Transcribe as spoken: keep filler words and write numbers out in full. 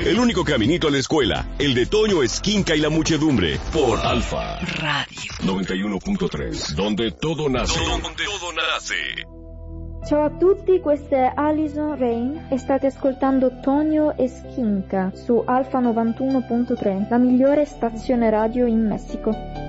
El único caminito a la escuela, el de Toño Esquinca y la muchedumbre, por Alfa Radio noventa y uno punto tres, donde todo nace. Donde todo nace. Ciao a tutti, questa è Alison Rain e state ascoltando Tonio e Skinka su Alfa novantuno punto tre, la migliore stazione radio in Messico.